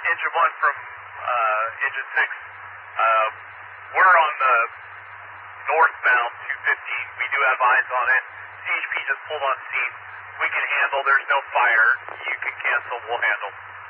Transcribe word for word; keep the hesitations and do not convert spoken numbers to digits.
engine one from uh, engine six. Uh, we're on the northbound two fifteen. We do have eyes on it. C H P just pulled on steam. We can handle. There's no fire. You can cancel. We'll handle.